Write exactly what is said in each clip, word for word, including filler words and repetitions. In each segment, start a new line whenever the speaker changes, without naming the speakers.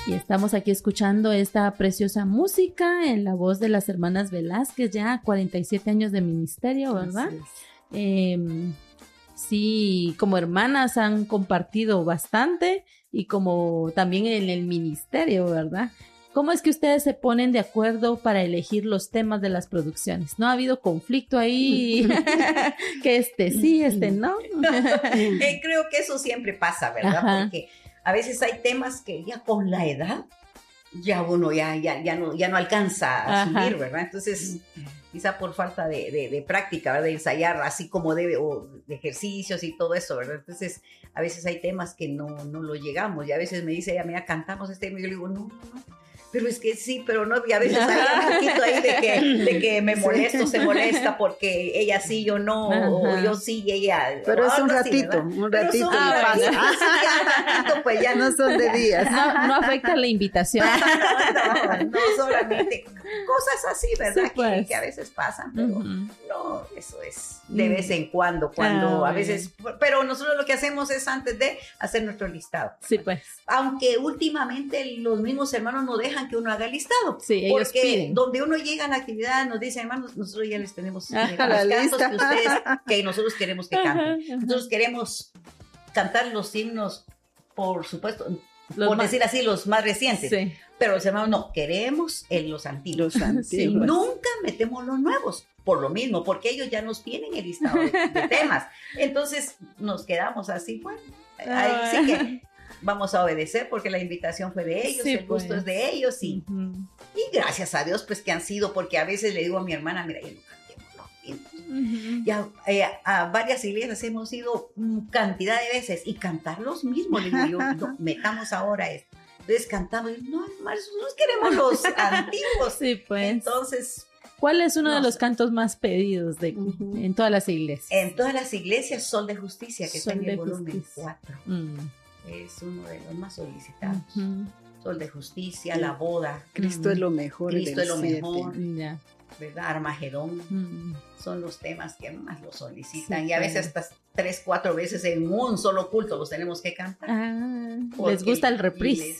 Y estamos aquí escuchando esta preciosa música en la voz de las hermanas Velázquez, ya cuarenta y siete años de ministerio, ¿verdad? Eh, sí, como hermanas han compartido bastante y como también en el ministerio, ¿verdad? ¿Cómo es que ustedes se ponen de acuerdo para elegir los temas de las producciones? ¿No ha habido conflicto ahí? Que este sí, este no.
eh, creo que eso siempre pasa, ¿verdad? Ajá. Porque a veces hay temas que ya con la edad, ya uno ya, ya, ya, no, ya no alcanza a asumir, Ajá. ¿verdad? Entonces, quizá por falta de, de, de práctica, ¿verdad? De ensayar así como debe, o de ejercicios y todo eso, ¿verdad? Entonces, a veces hay temas que no, no lo llegamos, y a veces me dice ella, mira, cantamos este tema, y yo le digo, no, no. Pero es que sí, pero no, y a veces hay un poquito ahí de que, de que me molesto, sí. se molesta porque ella sí, yo no, Ajá. o yo sí y ella.
Pero es un ratito, así, un ratito le pasa. Sí,
un ratito, pues ya no son de días.
No, no afecta la invitación.
No, no, no solamente cosas así, ¿verdad? Sí, pues. que, que a veces pasan, pero uh-huh. no, eso es de vez en cuando, cuando ah, a veces, pero nosotros lo que hacemos es antes de hacer nuestro listado.
Sí, pues.
Aunque últimamente los mismos hermanos no dejan que uno haga listado.
Sí, ellos
porque
piden.
Donde uno llega a la actividad nos dicen, hermanos, nosotros ya les tenemos ah, los cantos lista. que ustedes, que nosotros queremos que canten. Ajá, ajá. Nosotros queremos cantar los himnos, por supuesto, los por más, decir así, los más recientes. Sí. Pero los hermanos no, queremos en los antiguos.
Los antiguos.
Sí, nunca metemos los nuevos, por lo mismo, porque ellos ya nos tienen el listado de, de temas. Entonces nos quedamos así, bueno, ahí sí que vamos a obedecer porque la invitación fue de ellos, sí, el gusto pues. es de ellos y, uh-huh. y gracias a Dios pues que han sido, porque a veces le digo a mi hermana, mira, ya no cantemos los mismos. Uh-huh. Ya eh, a varias iglesias hemos ido cantidad de veces y cantar los mismos, le digo yo, no, metamos ahora esto. Entonces cantamos, y, no, nosotros queremos los antiguos.
Sí, pues.
Entonces,
¿cuál es uno
no
de los
sé.
cantos más pedidos de, uh-huh. en todas las iglesias?
En todas las iglesias, Sol de Justicia, que
Sol
está en el volumen
justicia.
cuatro.
Mm.
Es uno de los más solicitados.
Uh-huh.
Sol de Justicia, sí. La boda.
Cristo uh-huh. es lo mejor.
Cristo es lo
siete.
mejor.
Yeah.
¿Verdad? Armagedón.
Uh-huh.
Son los temas que más lo solicitan.
Sí,
y a veces hasta tres, cuatro veces en un solo culto los tenemos que cantar.
Ah, les gusta el reprise.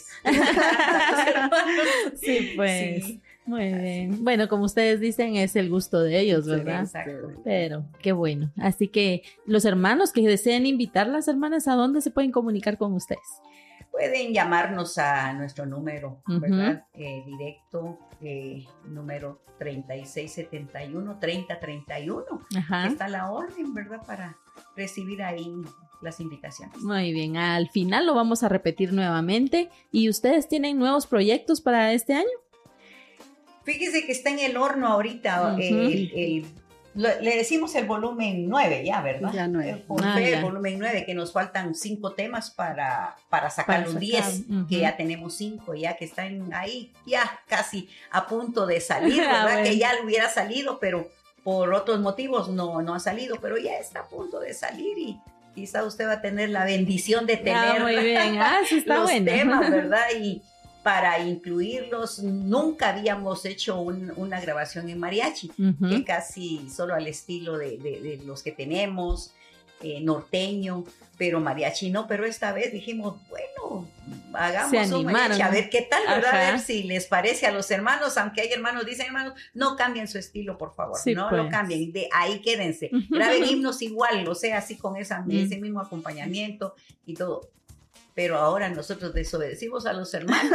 Sí, pues. Sí. Muy bien. Bueno, como ustedes dicen, es el gusto de ellos, ¿verdad?
Sí, exacto.
Pero qué bueno. Así que los hermanos que deseen invitar, las hermanas, ¿a dónde se pueden comunicar con ustedes?
Pueden llamarnos a nuestro número, uh-huh. ¿verdad? Eh, directo, eh, número treinta y seis setenta y uno, treinta treinta y uno.
Ajá.
Está la orden, ¿verdad? Para recibir ahí las invitaciones.
Muy bien. Al final lo vamos a repetir nuevamente. ¿Y ustedes tienen nuevos proyectos para este año?
Fíjese que está en el horno ahorita, uh-huh. el, el, lo, le decimos el volumen nueve ya, ¿verdad?
Ya nueve.
El, ah, el volumen nueve, que nos faltan cinco temas para, para sacar para los diez, uh-huh. que ya tenemos cinco ya, que están ahí ya casi a punto de salir, ¿verdad? Ah, bueno. Que ya hubiera salido, pero por otros motivos no, no ha salido, pero ya está a punto de salir y quizá usted va a tener la bendición de tener
ah, muy bien. Ah, sí está
los
bueno.
temas, ¿verdad? Y para incluirlos, nunca habíamos hecho un, una grabación en mariachi, uh-huh. que casi solo al estilo de, de, de los que tenemos, eh, norteño, pero mariachi no, pero esta vez dijimos, bueno, hagamos un mariachi, a ver qué tal, ¿verdad? Ajá. A ver si les parece a los hermanos, aunque hay hermanos, dicen hermanos, no cambien su estilo, por favor, sí, no pues. lo cambien, de ahí quédense, graben himnos igual, o sea, así con esa, uh-huh. ese mismo acompañamiento y todo. Pero ahora nosotros desobedecimos a los hermanos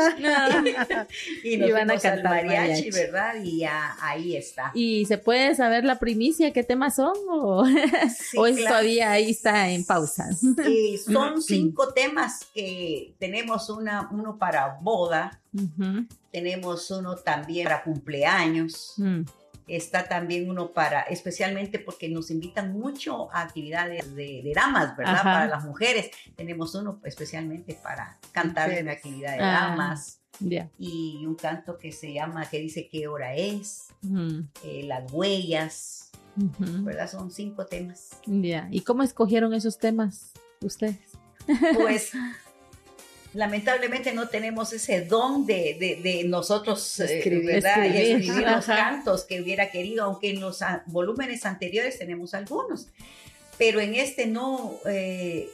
y nos
y van a cantar
al mariachi,
mariachi,
¿verdad? Y ya ahí está.
¿Y se puede saber la primicia qué temas son? ¿O, sí, ¿o es claro. todavía ahí está en pausa?
Sí, son cinco temas que tenemos una, uno para boda, uh-huh. tenemos uno también para cumpleaños, uh-huh. está también uno para, especialmente porque nos invitan mucho a actividades de, de damas, ¿verdad? Ajá. Para las mujeres. Tenemos uno especialmente para cantar en actividad de ah, damas.
Yeah.
Y un canto que se llama, que dice qué hora es,
uh-huh.
eh, las huellas,
uh-huh.
¿verdad? Son cinco temas.
Ya. Yeah. ¿Y cómo escogieron esos temas ustedes?
Pues lamentablemente no tenemos ese don de, de, de nosotros
escribir,
eh, ¿verdad?
escribir,
escribir los cantos que hubiera querido, aunque en los volúmenes anteriores tenemos algunos, pero en este no, eh,